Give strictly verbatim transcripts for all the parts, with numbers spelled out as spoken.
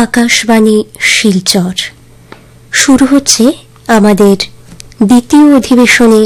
আকাশবাণী শিলচর শুরু হচ্ছে আমাদের দ্বিতীয় অধিবেশনে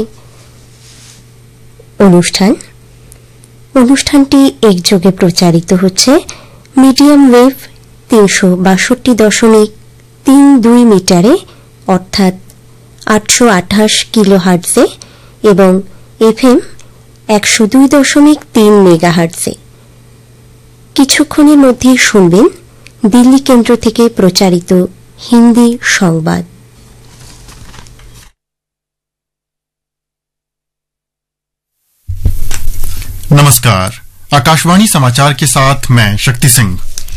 অনুষ্ঠান অনুষ্ঠানটি একযোগে প্রচারিত হচ্ছে মিডিয়াম ওয়েভ তিনশো বাষট্টি দশমিক তিন দুই মিটারে অর্থাৎ আটশো আঠাশ কিলো হার্টজে এবং এফএম একশো দুই দশমিক তিন মেগা হার্টজে। কিছুক্ষণের মধ্যেই শুনবেন दिल्ली केंद्र থেকে প্রচারিত हिंदी সংবাদ। नमस्कार, आकाशवाणी समाचार के साथ मैं शक्ति सिंह।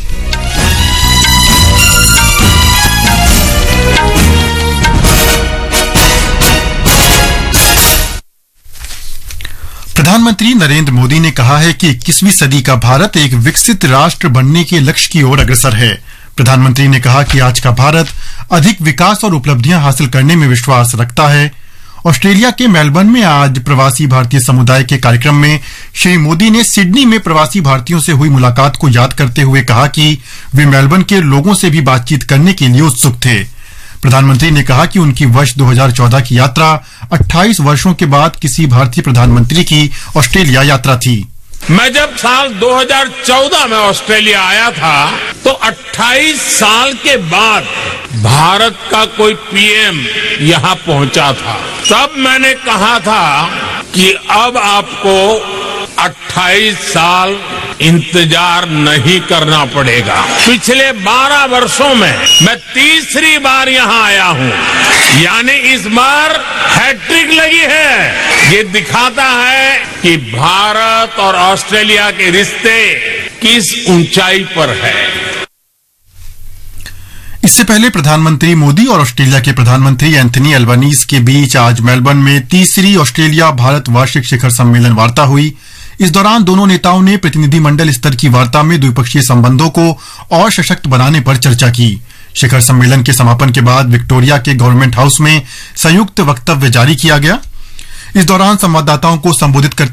प्रधानमंत्री नरेंद्र मोदी ने कहा है कि इक्कीसवीं सदी का भारत एक विकसित राष्ट्र बनने के लक्ष्य की ओर अग्रसर है। प्रधानमंत्री ने कहा कि आज का भारत अधिक विकास और उपलब्धियां हासिल करने में विश्वास रखता है। ऑस्ट्रेलिया के मेलबर्न में आज प्रवासी भारतीय समुदाय के कार्यक्रम में श्री मोदी ने सिडनी में प्रवासी भारतीयों से हुई मुलाकात को याद करते हुए कहा कि वे मेलबर्न के लोगों से भी बातचीत करने के लिए उत्सुक थे। प्रधानमंत्री ने कहा कि उनकी वर्ष दो हज़ार चौदह की यात्रा अट्ठाईस वर्षों के बाद किसी भारतीय प्रधानमंत्री की ऑस्ट्रेलिया यात्रा थी। मैं जब साल दो हज़ार चौदह में ऑस्ट्रेलिया आया था तो अट्ठाईस साल के बाद भारत का कोई पीएम यहाँ पहुंचा था। तब मैंने कहा था कि अब आपको अट्ठाईस साल इंतजार नहीं करना पड़ेगा। पिछले बारह वर्षों में मैं तीसरी बार यहाँ आया हूँ, यानी इस बार हैट्रिक लगी है। ये दिखाता है कि भारत और ऑस्ट्रेलिया के रिश्ते किस ऊंचाई पर है। इससे पहले प्रधानमंत्री मोदी और ऑस्ट्रेलिया के प्रधानमंत्री एंथनी अल्बनीज के बीच आज मेलबर्न में तीसरी ऑस्ट्रेलिया भारत वार्षिक शिखर सम्मेलन वार्ता हुई। इस दौरान दोनों नेताओं ने प्रतिनिधिमंडल स्तर की वार्ता में द्विपक्षीय संबंधों को और सशक्त बनाने पर चर्चा की। शिखर सम्मेलन के समापन के बाद विक्टोरिया के गवर्नमेंट हाउस में संयुक्त वक्तव्य जारी किया गया। इस दौरान संवाददाताओं को संबोधित करते